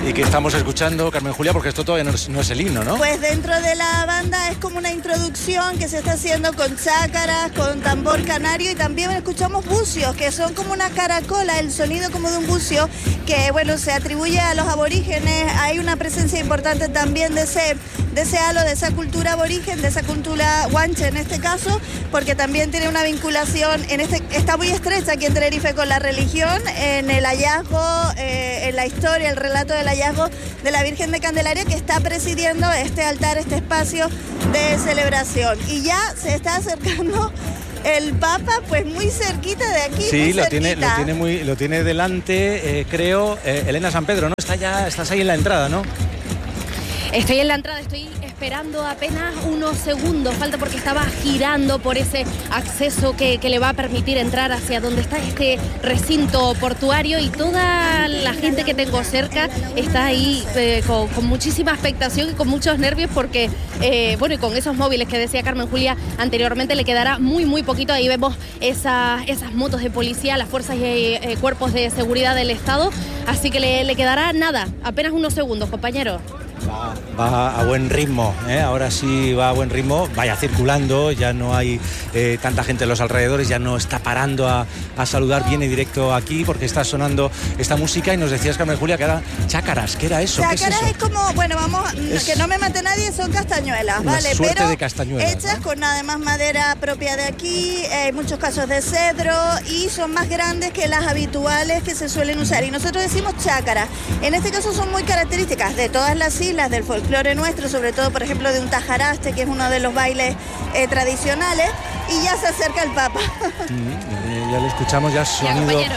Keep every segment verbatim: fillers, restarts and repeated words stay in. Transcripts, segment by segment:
¿Y qué estamos escuchando, Carmen Julia? Porque esto todavía no es, no es el himno, ¿no? Pues dentro de la banda es como una introducción que se está haciendo con chácaras, con tambor canario, y también escuchamos bucios, que son como una caracola, el sonido como de un bucio, que bueno, se atribuye a los aborígenes. Hay una presencia importante también de ese, de ese halo, de esa cultura aborigen, de esa cultura guanche en este caso, porque también tiene una vinculación, en este, está muy estrecha aquí en Tenerife con la religión, en el hallazgo, eh, en la historia, el relato del hallazgo de la Virgen de Candelaria, que está presidiendo este altar, este espacio de celebración. Y ya se está acercando el Papa, pues muy cerquita de aquí. Sí, muy lo tiene, cerquita. lo tiene muy, lo tiene delante, eh, creo, eh, Elena San Pedro, ¿no? Está ya, estás ahí en la entrada, ¿no? Estoy en la entrada, estoy esperando apenas unos segundos, falta porque estaba girando por ese acceso que, que le va a permitir entrar hacia donde está este recinto portuario, y toda la gente que tengo cerca está ahí eh, con, con muchísima expectación y con muchos nervios porque, eh, bueno, y con esos móviles que decía Carmen Julia anteriormente, le quedará muy, muy poquito. Ahí vemos esas, esas motos de policía, las fuerzas y eh, cuerpos de seguridad del Estado, así que le, le quedará nada, apenas unos segundos, compañero. Va, va a buen ritmo, ¿eh? Ahora sí va a buen ritmo, vaya circulando, ya no hay eh, tanta gente en los alrededores, ya no está parando a, a saludar, viene directo aquí porque está sonando esta música. Y nos decías, Carmen Julia, que eran chácaras. ¿Qué era eso? Chácaras ¿Qué es eso? es como, bueno, vamos, Es que no me mate nadie, son castañuelas, una ¿vale? suerte Pero de castañuelas, hechas ¿no? con además madera propia de aquí, en muchos casos de cedro, y son más grandes que las habituales que se suelen usar. Y nosotros decimos chácaras. En este caso son muy características de todas las islas, del folclore nuestro, sobre todo, por ejemplo, de un tajaraste, que es uno de los bailes eh, tradicionales, y ya se acerca el Papa. Mm, ya le escuchamos, ya Ya, sonido. compañero.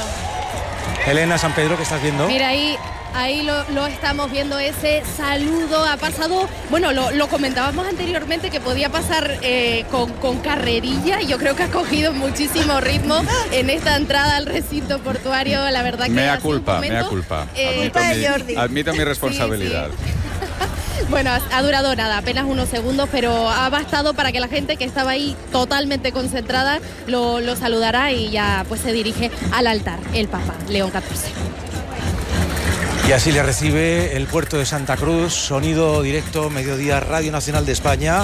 Elena San Pedro, ¿qué estás viendo? Mira, ahí, ahí lo, lo estamos viendo, ese saludo ha pasado, bueno, lo, lo comentábamos anteriormente que podía pasar eh, con, con carrerilla, y yo creo que ha cogido muchísimo ritmo en esta entrada al recinto portuario, la verdad que Mea hace un culpa, momento, mea culpa. eh, Admito, culpa de mi, Jordi. admito mi responsabilidad. Sí, sí. Bueno, ha, ha durado nada, apenas unos segundos, pero ha bastado para que la gente que estaba ahí totalmente concentrada lo, lo saludara, y ya pues se dirige al altar el Papa León catorce. Y así le recibe el puerto de Santa Cruz, sonido directo, Mediodía, Radio Nacional de España.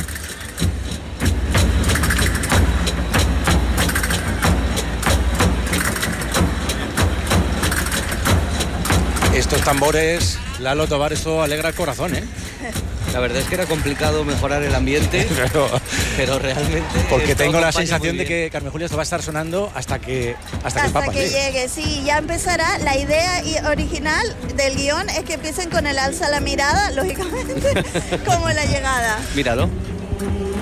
Estos tambores, Lalo Tobar, esto alegra el corazón, ¿eh? La verdad es que era complicado mejorar el ambiente, pero, pero realmente... porque esto tengo la acompaña sensación muy de bien. que, Carmen Julia, esto va a estar sonando hasta que, hasta que el Hasta Papa que llegue. llegue, sí, ya empezará. La idea y- original del guión es que empiecen con el alza la mirada, lógicamente, como la llegada. Míralo.